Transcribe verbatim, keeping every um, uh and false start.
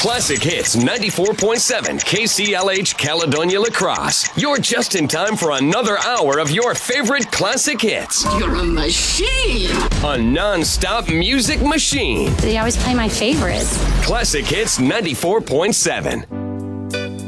Classic Hits ninety-four point seven K C L H Caledonia La Crosse. You're just in time for another hour of your favorite classic hits. You're a machine! A non-stop music machine. They always play my favorites. Classic Hits ninety-four point seven.